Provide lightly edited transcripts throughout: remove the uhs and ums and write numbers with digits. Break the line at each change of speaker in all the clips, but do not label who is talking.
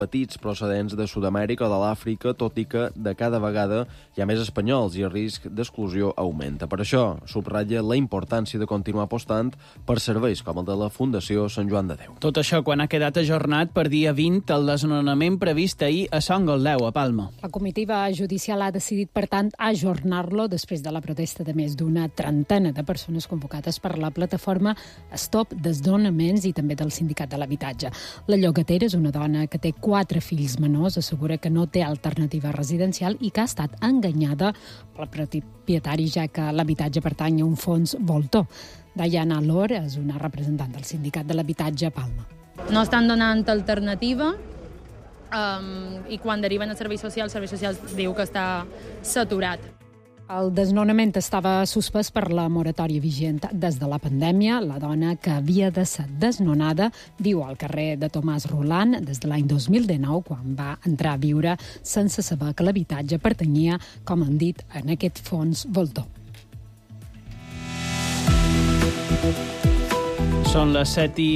petits procedents de Sud-amèrica o de l'Àfrica, tot i que de cada vegada hi ha més espanyols i el risc d'exclusió augmenta. Per això subratlla la importància de continuar apostant per serveis com el de la Fundació Sant Joan de Déu.
Tot això quan ha quedat ajornat per dia 20 el desnonament previst ahir a Sant Goldeu, a Palma.
La comitiva judicial ha decidit, per tant, ajornar-lo després de la protesta de més d'una trentena de persones convocades per la plataforma Stop Desnonaments i també del Sindicat de l'Habitatge. La llogatera és una dona que té 4 fills menors, assegura que no té alternativa residencial i que ha estat enganyada pel propietari, ja que l'habitatge pertany a un fons voltor. Diana Lor és una representant del Sindicat de l'Habitatge a Palma.
No estan donant alternativa i quan deriven a serveis socials diu que està saturat.
El desnonament estava suspès per la moratòria vigent des de la pandèmia. La dona que havia de ser desnonada viu al carrer de Tomàs Roland des de l'any 2019, quan va entrar a viure sense saber que l'habitatge pertanyia, com han dit, en aquest fons voltor.
Són les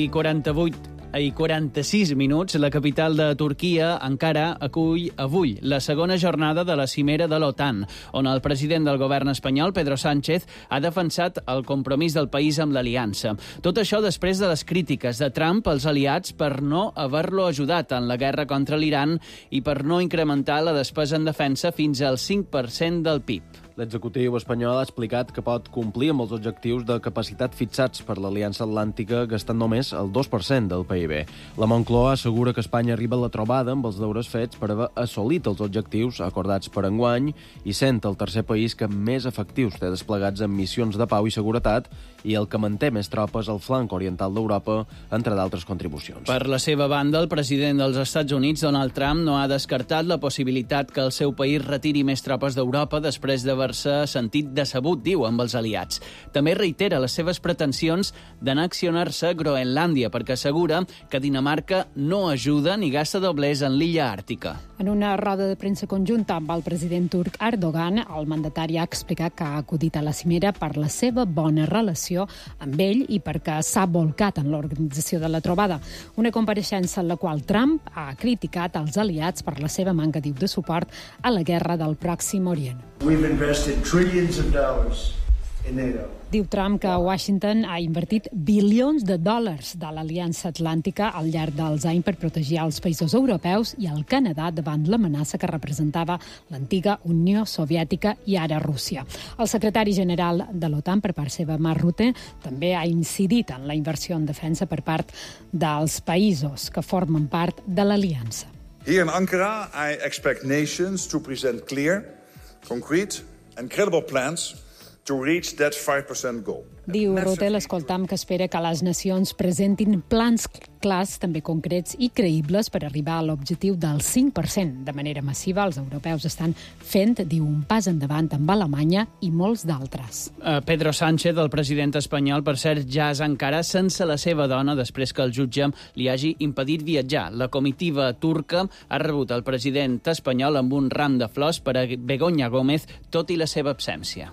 7:48 i 46 minuts. La capital de Turquia, Ankara, acull avui la segona jornada de la cimera de l'OTAN, on el president del govern espanyol, Pedro Sánchez, ha defensat el compromís del país amb l'aliança. Tot això després de les crítiques de Trump als aliats per no haver-lo ajudat en la guerra contra l'Iran i per no incrementar la despesa en defensa fins al 5% del PIB.
L'executiu espanyol ha explicat que pot complir amb els objectius de capacitat fixats per l'Aliança Atlàntica gastant només el 2% del PIB. La Moncloa assegura que Espanya arriba a la trobada amb els deures fets per haver assolit els objectius acordats per enguany i sent el tercer país que més efectius té desplegats en missions de pau i seguretat i el que manté més tropes al flanc oriental d'Europa, entre d'altres contribucions.
Per la seva banda, el president dels Estats Units, Donald Trump, no ha descartat la possibilitat que el seu país retiri més tropes d'Europa després d'haver-se sentit decebut, diu, amb els aliats. També reitera les seves pretensions d'annexionar-se a Groenlàndia, perquè assegura que Dinamarca no ajuda ni gasta doblers en l'illa àrtica.
En una roda de premsa conjunta amb el president turc Erdogan, el mandatari ha explicat que ha acudit a la cimera per la seva bona relació amb ell i perquè s'ha volcat en l'organització de la trobada. Una compareixença en la qual Trump ha criticat els aliats per la seva manca, diu, de suport a la guerra del Pròxim Orient.
We've invested trillions of dollars in NATO.
Diu Trump que Washington ha invertit bilions de dòlars de l'Aliança Atlàntica al llarg dels anys per protegir els països europeus i el Canadà davant l'amenaça que representava l'antiga Unió Soviètica i ara Rússia. El secretari general de l'OTAN, per part seva, Mark Rutte, també ha incidit en la inversió en defensa per part dels països que formen part de l'aliança.
Here in Ankara, I expect nations to present clear, concrete and credible plans to reach that 5% goal.
Diu Rutte, l'escoltam, que espera que les nacions presentin plans clars, també concrets i creïbles per arribar a l'objectiu del 5%. De manera massiva, els europeus estan fent, diu, un pas endavant amb Alemanya i molts d'altres.
Pedro Sánchez, el president espanyol, per cert, ja és encara sense la seva dona després que el jutge li hagi impedit viatjar. La comitiva turca ha rebut el president espanyol amb un ram de flors per a Begoña Gómez, tot i la seva absència.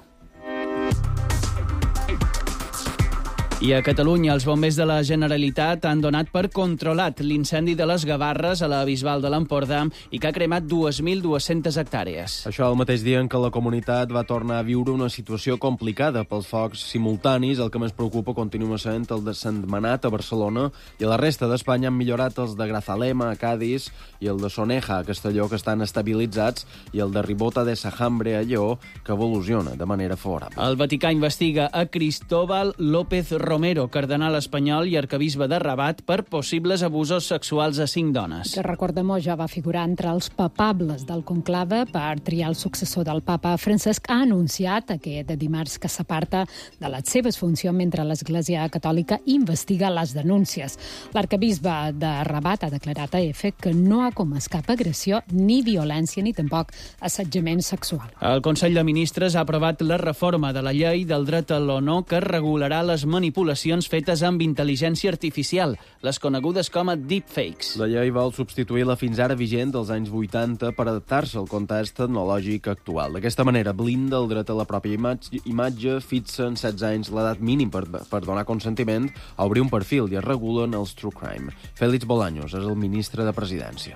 I a Catalunya, els bombers de la Generalitat han donat per controlat l'incendi de les Gavarres a la Bisbal de l'Empordà i que ha cremat 2.200 hectàrees.
Això el mateix dia en què la comunitat va tornar a viure una situació complicada pels focs simultanis. El que més preocupa continua sent el de Sentmenat a Barcelona i a la resta d'Espanya han millorat els de Grazalema a Cádiz i el de Soneja a Castelló, que estan estabilitzats, i el de Ribota de Sajambre a Lleó, que evoluciona de manera favorable.
El Vaticà investiga a Cristóbal López Romero, cardenal espanyol i arquebisbe de Rabat, per possibles abusos sexuals a 5 dones.
Que, recordem-ho, ja va figurar entre els papables del conclave per triar el successor del papa. Francesc ha anunciat aquest dimarts que s'aparta de les seves funcions mentre l'Església Catòlica investiga les denúncies. L'arquebisbe de Rabat ha declarat a EFE que no ha comès cap agressió ni violència ni tampoc assetjament sexual.
El Consell de Ministres ha aprovat la reforma de la llei del dret a l'honor que regularà les manipulacions fetes amb intel·ligència artificial, les conegudes com a deepfakes.
La llei vol substituir la fins ara vigent dels anys 80 per adaptar-se al context tecnològic actual. D'aquesta manera blinda el dret a la pròpia imatge, fixa en 16 anys l'edat mínim per donar consentiment a obrir un perfil i es regulen els true crime. Félix Bolaños és el ministre de Presidència.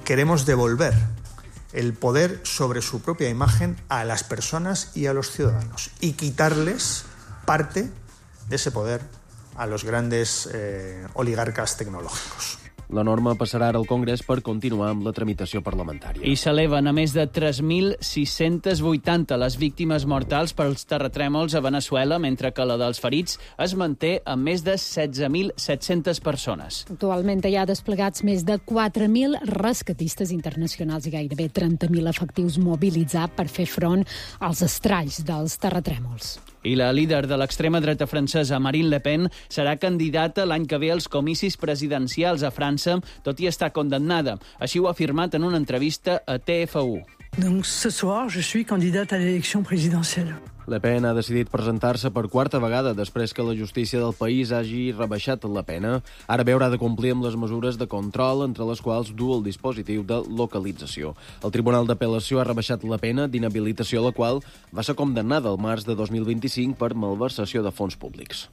queremos devolver el poder sobre su propia imagen a las personas y a los ciudadanos y quitarles parte de ese poder a los grandes oligarcas tecnológicos.
La norma passarà ara al Congrés per continuar amb la tramitació parlamentària.
I s'eleven a més de 3.680 les víctimes mortals pels terratrèmols a Veneçuela, mentre que la dels ferits es manté amb més de 16.700 persones.
Actualment hi ha desplegats més de 4.000 rescatistes internacionals i gairebé 30.000 efectius mobilitzats per fer front als estralls dels terratrèmols.
I la líder de l'extrema dreta francesa, Marine Le Pen, serà candidata l'any que ve als comicis presidencials a França, tot i estar condemnada. Així ho ha afirmat en una entrevista a TF1.
Donc ce soir, je suis candidate à l'élection présidentielle.
Le Pen ha decidit presentar-se per quarta vegada després que la justícia del país hagi rebaixat la pena. Ara bé, haurà de complir amb les mesures de control, entre les quals du el dispositiu de localització. El Tribunal d'Apel·lació ha rebaixat la pena d'inhabilitació, la qual va ser condemnada al març de 2025 per malversació de fons públics.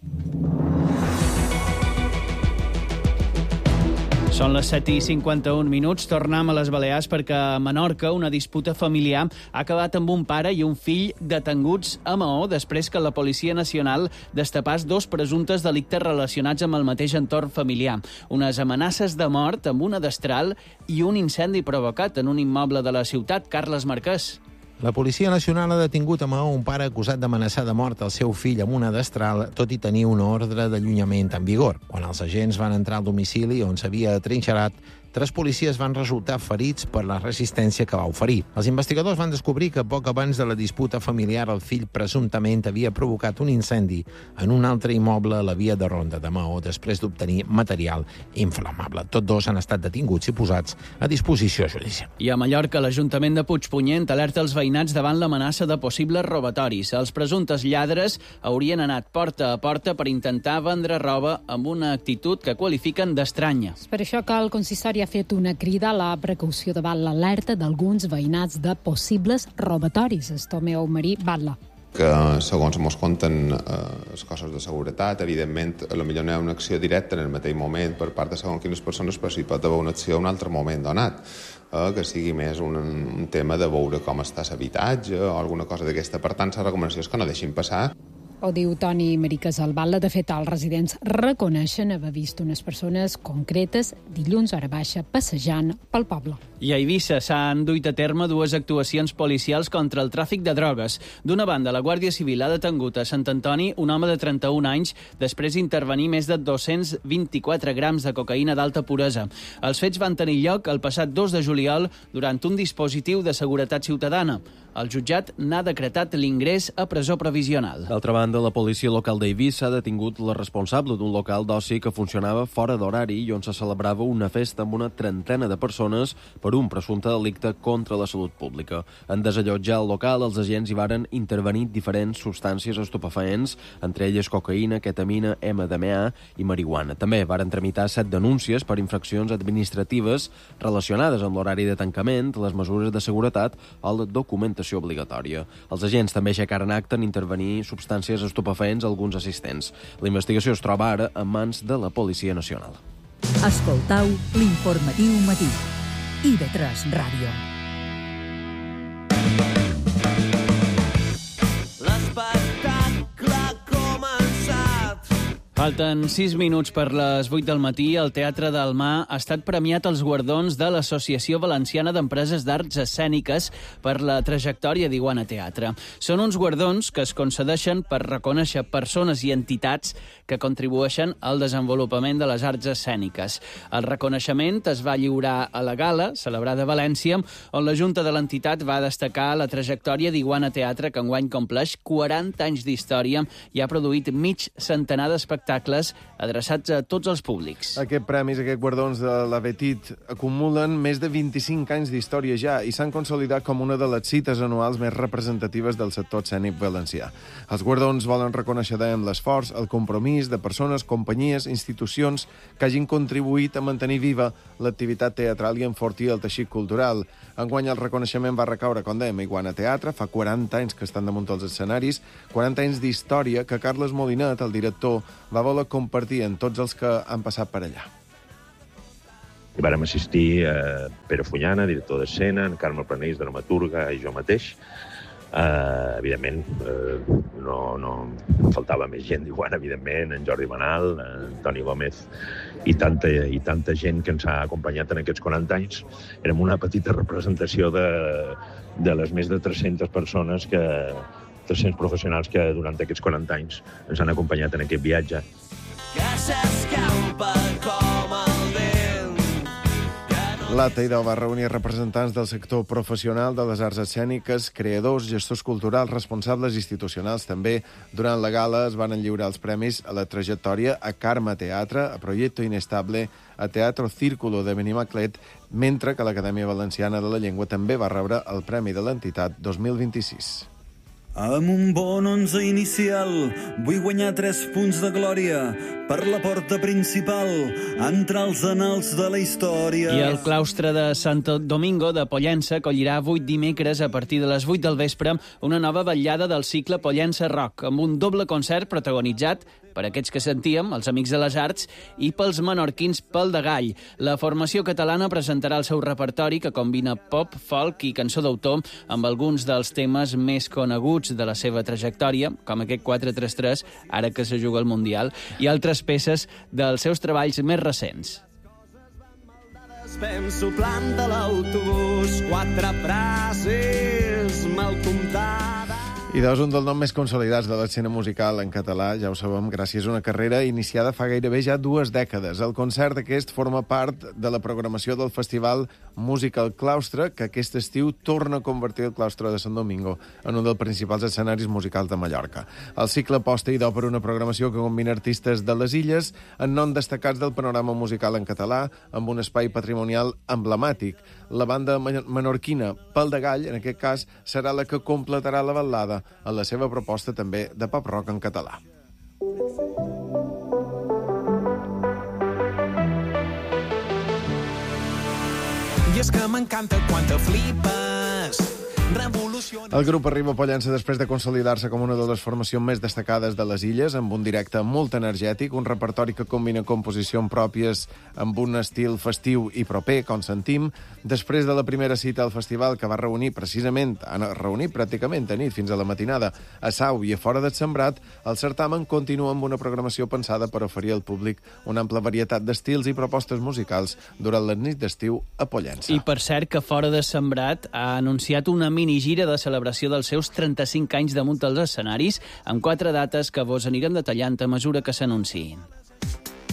Són les 7:51. Tornem a les Balears perquè a Menorca una disputa familiar ha acabat amb un pare i un fill detenguts a Maó després que la Policia Nacional destapàs 2 presumptes delictes relacionats amb el mateix entorn familiar. Unes amenaces de mort amb una destral i un incendi provocat en un immoble de la ciutat. Carles Marquès.
La Policia Nacional ha detingut a Maó un pare acusat d'amenaçar de mort el seu fill amb una destral, tot i tenir una ordre d'allunyament en vigor. Quan els agents van entrar al domicili on s'havia atrinxerat, 3 policies van resultar ferits per la resistència que va oferir. Els investigadors van descobrir que poc abans de la disputa familiar el fill presumptament havia provocat un incendi en un altre immoble a la via de Ronda de Maó després d'obtenir material inflamable. Tots 2 han estat detinguts i posats a disposició judicial.
I a Mallorca, l'Ajuntament de Puigpunyent alerta els veïnats davant l'amenaça de possibles robatoris. Els presumptes lladres haurien anat porta a porta per intentar vendre roba amb una actitud que qualifiquen d'estranya.
És per això que el consistori ha fet una crida a la precaució davant l'alerta d'alguns veïnats de possibles robatoris. Estomeu Marí Batla.
Que, segons ens conten els cossos de seguretat, evidentment, potser no hi ha una acció directa en el mateix moment per part de segons quines persones, però sí pot haver una acció en un altre moment donat, que sigui més un tema de veure com està l'habitatge o alguna cosa d'aquesta. Per tant, la recomanació és que no deixin passar.
Ho diu Toni Mariques al Batla. De fet, els residents reconeixen haver vist unes persones concretes dilluns hora baixa passejant pel poble.
I a Eivissa s'han duit a terme 2 actuacions policials contra el tràfic de drogues. D'una banda, la Guàrdia Civil ha detengut a Sant Antoni un home de 31 anys després d'intervenir més de 224 grams de cocaïna d'alta puresa. Els fets van tenir lloc el passat 2 de juliol durant un dispositiu de seguretat ciutadana. El jutjat n'ha decretat l'ingrés a presó provisional.
D'altra banda, la policia local d'Eivissa ha detingut la responsable d'un local d'oci que funcionava fora d'horari i on se celebrava una festa amb una trentena de persones per un presumpte delicte contra la salut pública. En desallotjar el local, els agents hi varen intervenir diferents substàncies estupefaents, entre elles cocaïna, ketamina, MDMA i marihuana. També varen tramitar 7 denúncies per infraccions administratives relacionades amb l'horari de tancament, les mesures de seguretat o la documentació obligatòria. Els agents també aixecaren acte en intervenir substàncies estupefaents a alguns assistents. La investigació es troba ara en mans de la Policia Nacional.
Escoltau l'informatiu matí. IB3 Ràdio.
L'espectacle ha començat.
Falten 6 minuts per les 8 del matí. El Teatre d'Almà ha estat premiat als guardons de l'Associació Valenciana d'Empreses d'Arts Escèniques per la trajectòria d'Iguana Teatre. Són uns guardons que es concedeixen per reconèixer persones i entitats que contribueixen al desenvolupament de les arts escèniques. El reconeixement es va lliurar a la gala, celebrada a València, on la Junta de l'entitat va destacar la trajectòria d'Iguana Teatre, que enguany compleix 40 anys d'història i ha produït mig centenar d'espectacles adreçats a tots els públics.
Aquests premis, aquests guardons de l'Avetit acumulen més de 25 anys d'història ja i s'han consolidat com una de les cites anuals més representatives del sector escènic valencià. Els guardons volen reconèixer l'esforç, el compromís de persones, companyies, institucions que hagin contribuït a mantenir viva l'activitat teatral i enfortir el teixit cultural. Enguany el reconeixement va recaure, com dèiem, a Iguana Teatre, fa 40 anys que estan damunt els escenaris, 40 anys d'història que Carles Molinet, el director, va voler compartir amb tots els que han passat per allà.
Hi vàrem assistir Pere Fullana, director d'escena, en Carme Planells, dramaturga, i jo mateix. Evidentment, no faltava més gent d'Iguana, evidentment, en Jordi Manal, en Toni Gómez i tanta gent que ens ha acompanyat en aquests 40 anys. Érem una petita representació de les més de 300 persones 300 professionals que durant aquests 40 anys ens han acompanyat en aquest viatge.
Que s'escampa com el vent.
L'Ateiro va reunir representants del sector professional de les arts escèniques, creadors, gestors culturals, responsables institucionals. També, durant la gala, es van lliurar els premis a la trajectòria a Karma Teatre, a Proyecto Inestable, a Teatro Círculo de Benimaclet, mentre que l'Acadèmia Valenciana de la Llengua també va rebre el Premi de l'Entitat 2026.
Amb un bon 11 inicial vull guanyar 3 punts de glòria per la porta principal, entrar als annals de la història.
I el claustre de Santo Domingo de Pollença acollirà 8 dimecres a partir de les 8 del vespre una nova vetllada del cicle Pollença Rock, amb un doble concert protagonitzat per aquests que sentíem, els Amics de les Arts, i pels menorquins Pel de Gall. La formació catalana presentarà el seu repertori, que combina pop, folk i cançó d'autor amb alguns dels temes més coneguts de la seva trajectòria, com aquest 433, ara que se juga al Mundial, i altres peces dels seus treballs més recents.
Penso plan de l'autobús, 4 frases mal comptades.
I és un dels noms més consolidats de l'escena musical en català, ja ho sabem, gràcies a una carrera iniciada fa gairebé ja 2 dècades. El concert aquest forma part de la programació del Festival Musical Claustre, que aquest estiu torna a convertir el Claustre de Sant Domingo en un dels principals escenaris musicals de Mallorca. El cicle aposta idò per una programació que combina artistes de les illes en noms destacats del panorama musical en català, amb un espai patrimonial emblemàtic. La banda menorquina Pel de Gall, en aquest cas, serà la que completarà la ballada en la seva proposta també de pop-rock en català.
I és que m'encanta quan te flipes.
El grup arriba a Pollença després de consolidar-se com una de les formacions més destacades de les illes, amb un directe molt energètic, un repertori que combina composicions pròpies amb un estil festiu i proper, com sentim. Després de la primera cita al festival, que va reunir pràcticament a nit fins a la matinada a Sau i a fora del Sembrat, el certamen continua amb una programació pensada per oferir al públic una ampla varietat d'estils i propostes musicals durant la nit d'estiu a Pollença.
I per cert que fora de Sembrat ha anunciat una minigira de celebració dels seus 35 anys damunt dels escenaris, amb 4 dates que vos anirem detallant a mesura que s'anunciïn.